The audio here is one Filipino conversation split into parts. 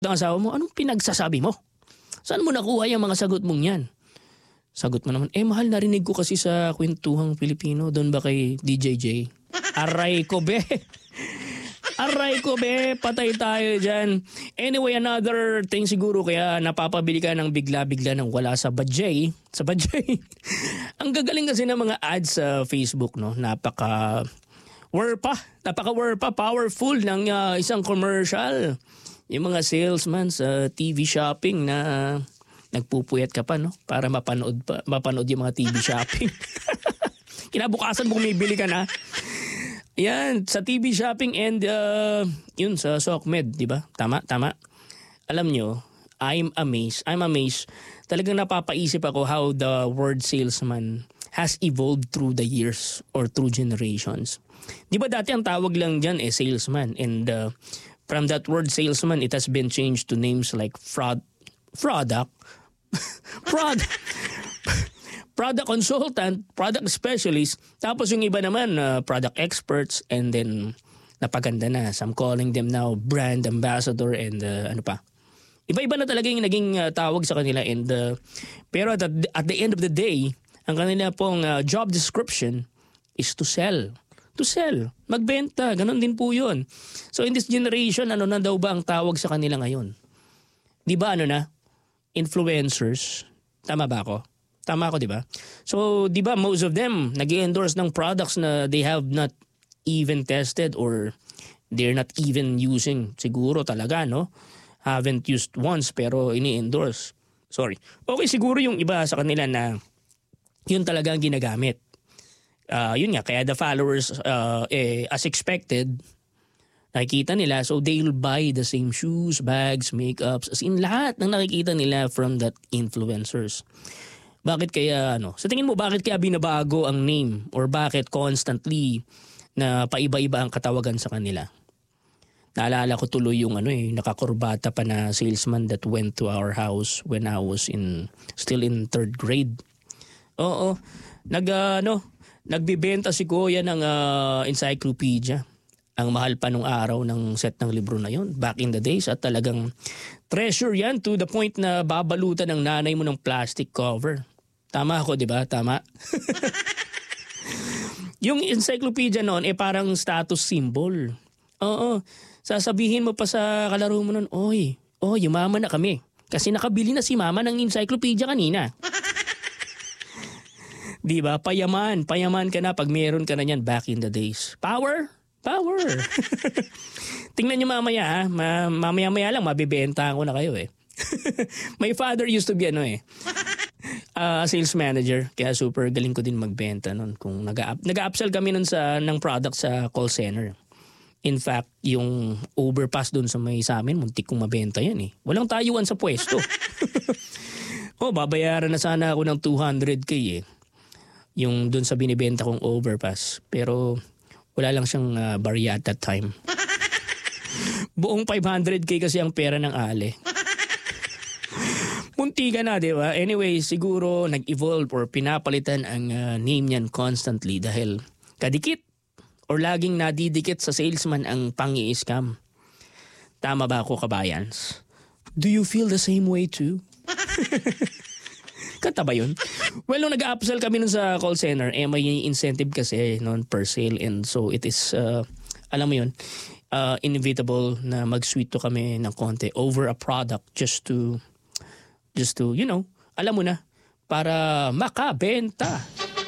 ng asawa mo, anong pinagsasabi mo? Saan mo nakuha yung mga sagot mong yan? Sagot mo naman, mahal, narinig ko kasi sa Kwentuhang Pilipino, doon ba kay DJJ? Aray ko be. Aray ko be, patay tayo dyan. Anyway, another thing siguro kaya napapabili ka ng bigla-bigla ng wala sa budget. Sa budget. Ang gagaling kasi ng mga ads sa Facebook, no? Napaka-warpa, powerful ng isang commercial. Yung mga salesman sa TV shopping na nagpupuyat ka pa, no? Para mapanood yung mga TV shopping. Kinabukasan mo bumibili ka na. Yan, sa TV shopping and yun sa SOCMED, di ba? Tama. Alam nyo, I'm amazed. Talagang napapaisip ako how the word salesman has evolved through the years or through generations. Di ba dati ang tawag lang dyan salesman, and from that word salesman, it has been changed to names like product consultant, product specialist, tapos yung iba naman product experts, and then napaganda na. Some calling them now brand ambassador and ano pa. Iba-iba na talaga yung naging tawag sa kanila, and pero at the end of the day, ang kanila pong job description is to sell. To sell. Magbenta. Ganon din po yun. So in this generation, ano na daw ba ang tawag sa kanila ngayon? Di ba influencers? Tama ba ako? Tama ako, di ba? So, di ba, most of them nag-endorse ng products na they have not even tested or they're not even using siguro talaga, no? Haven't used once pero ini-endorse. Sorry. Okay, siguro yung iba sa kanila na yun talaga ang ginagamit. Yun nga, kaya the followers, as expected, nakikita nila, so they'll buy the same shoes, bags, makeups, as in lahat ng nakikita nila from that influencers. Bakit kaya, sa tingin mo, bakit kaya binabago ang name or bakit constantly na paiba-iba ang katawagan sa kanila? Naalala ko tuloy yung nakakurbata pa na salesman that went to our house when I was still in 3rd grade. Oo, nagbibenta si Kuya ng encyclopedia. Ang mahal pa nung araw ng set ng libro na yon back in the days, at talagang treasure yan to the point na babalutan ng nanay mo ng plastic cover. Tama ako, di ba? Tama. Yung encyclopedia noon parang status symbol. Oo. Sasabihin mo pa sa kalaro mo noon, yumaman na kami. Kasi nakabili na si mama ng encyclopedia kanina. Di ba? Payaman ka na pag meron ka na yan back in the days. Power. Tingnan nyo mamaya mamaya lang mabibenta ko na kayo My father used to be sales manager, kaya super galing ko din magbenta nun. Kung nag-upsell kami nun ng product sa call center. In fact, yung overpass dun sa amin, muntik kong mabenta yan Walang tayuan sa pwesto. Babayaran na sana ako ng 200K yung dun sa binibenta kong overpass. Pero wala lang siyang barya at that time. Buong 500K kasi ang pera ng ale. Munti ka na, di ba? Anyway, siguro nag-evolve or pinapalitan ang name niyan constantly dahil kadikit or laging nadidikit sa salesman ang pangi-scam. Tama ba ako, kabayans? Do you feel the same way too? Kanta ba yun? Well, nung nag-upsell kami nun sa call center, may incentive kasi noon per sale, and so it is, alam mo yun, inevitable na mag-sweet to kami ng konti over a product just to, alam mo na, para makabenta.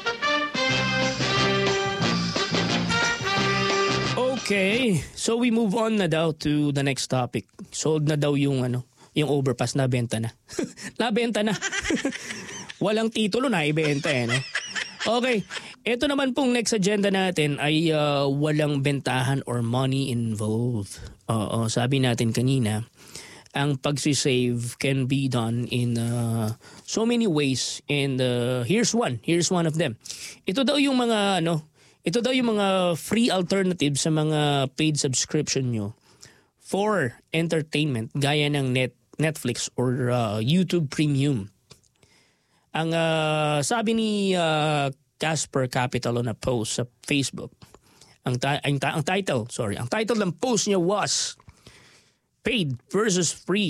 Okay, so we move on na daw to the next topic. Sold na daw yung overpass, na benta na. Nabenta na. Walang titulo na ibenta no? Okay, ito naman pong next agenda natin ay walang bentahan or money involved. Oo, sabi natin kanina, ang pagsisave can be done in so many ways, and here's one of them. Ito daw yung mga free alternative sa mga paid subscription nyo for entertainment gaya ng Netflix or YouTube Premium. Ang sabi ni Casper Capital on a post sa Facebook, ang title ng post niya was Paid versus Free